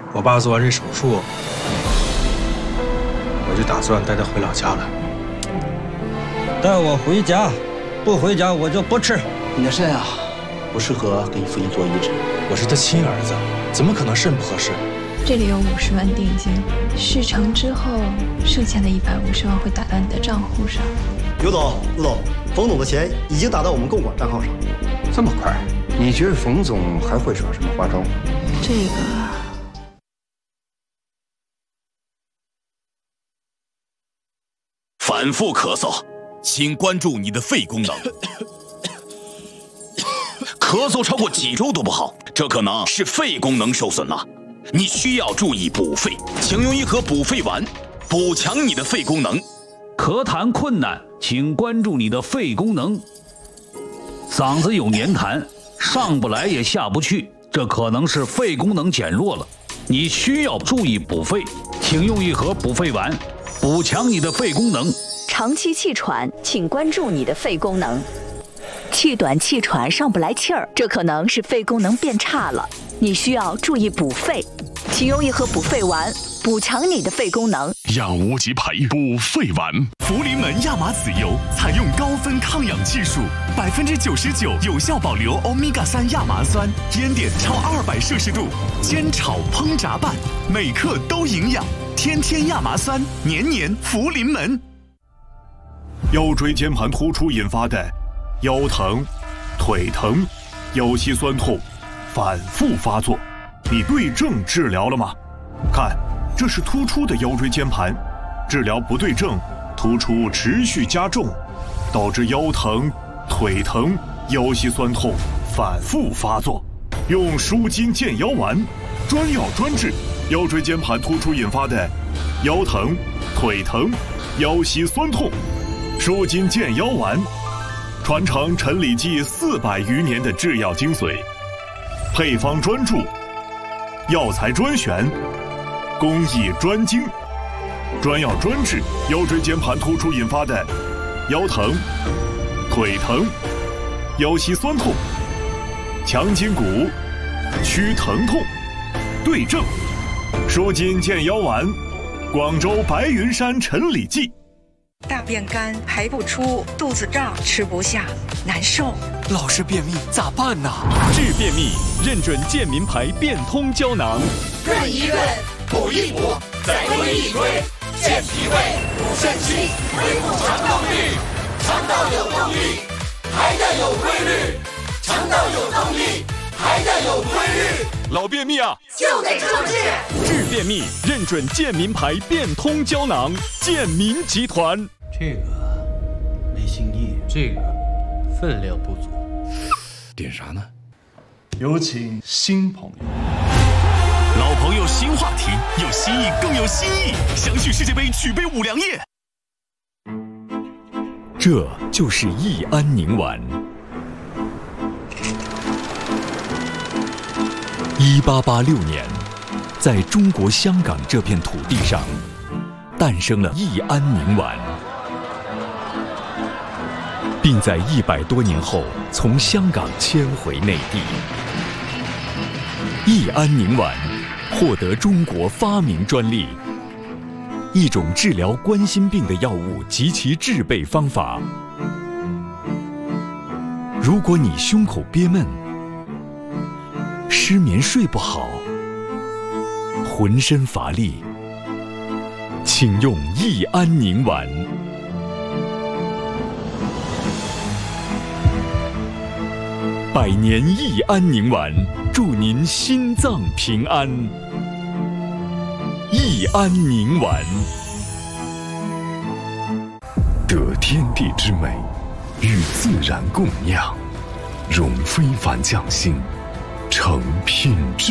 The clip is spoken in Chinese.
我爸做完这手术，我就打算带他回老家了。 带我回家，不回家我就不吃。 你的肾啊，不适合给你父亲做移植。 我是他亲儿子，怎么可能肾不合适？ 这里有50万定金，事成之后，剩下的150万会打到你的账户上。 刘总、陆总，冯总的钱已经打到我们共管账号上。 这么快？你觉得冯总还会耍什么花招？ 这个。 反复咳嗽，请关注你的肺功能。咳嗽超过几周都不好，这可能是肺功能受损了。你需要注意补肺，请用一盒补肺丸，补强你的肺功能。 咳痰困难，请关注你的肺功能。嗓子有黏痰，上不来也下不去，这可能是肺功能减弱了。你需要注意补肺，请用一盒补肺丸，补强你的肺功能。 长期气喘，请关注你的肺功能。气短气喘上不来气儿，这可能是肺功能变差了，你需要注意补肺，请用一盒补肺丸，补强你的肺功能。 养无极牌补肺丸，福临门亚麻籽油采用高分抗氧技术，99%有效保留欧米伽3亚麻酸，烟点超200摄氏度，煎炒烹炸拌，每克都营养，天天亚麻酸，年年福临门。 腰椎间盘突出引发的腰疼、腿疼、腰膝酸痛反复发作，你对症治疗了吗？看，这是突出的腰椎间盘，治疗不对症，突出持续加重，导致腰疼、腿疼、腰膝酸痛反复发作。用舒筋健腰丸，专药专治腰椎间盘突出引发的腰疼、腿疼、腰膝酸痛。舒筋健腰丸，传承陈李济400余年的制药精髓，配方专注，药材专选，工艺专精，专药专治腰椎间盘突出引发的腰疼、腿疼、腰膝酸痛，强筋骨，祛疼痛，对症。舒筋健腰丸，广州白云山陈李济。 大便干，排不出，肚子胀，吃不下，难受。 老是便秘咋办呢？治便秘，认准健民牌变通胶囊。 润一润，补一补，再推一推，健脾胃，补肾气，恢复肠道率。肠道有动力，排的有规律；肠道有动力，排的有规律。 老便秘啊， 就得这么治。 治便秘，认准健民牌变通胶囊，健民集团。 这个没新意，这个分量不足。 点啥呢？ 有请新朋友。 老朋友新话题，有新意更有新意。详叙世界杯举杯五粮液。 这就是益安宁丸。1886年，在中国香港这片土地上，诞生了益安宁丸，并在100多年后从香港迁回内地。益安宁丸获得中国发明专利，一种治疗冠心病的药物及其制备方法。如果你胸口憋闷、失眠睡不好、浑身乏力，请用益安宁丸。100年益安宁丸，祝您心脏平安。益安宁丸， 得天地之美，与自然共酿，融非凡匠心，成品质。